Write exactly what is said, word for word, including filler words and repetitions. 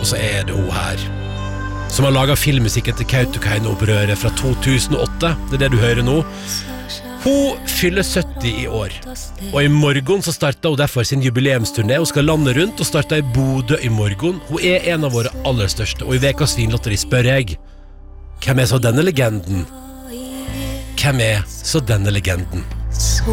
Og så er det hun her som har laget filmmusikken til Kautokeino-opprøret fra to tusen og åtte. Det er det du hører nå. Hun fyller sytti i år. Og i morgen så starter hun derfor sin jubileumsturné. Hun skal lande rundt og starter i Bodø i morgen. Hun er en av våre aller største. Og i Vekas Vinlotteri spør jeg: hvem er så denne legenden? Hvem er så denne legenden?